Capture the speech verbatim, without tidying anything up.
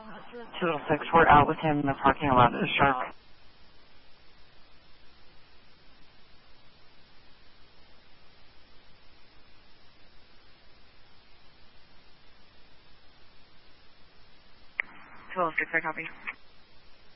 two oh six, we're out with him in the parking lot at the Shark. two oh six, I copy.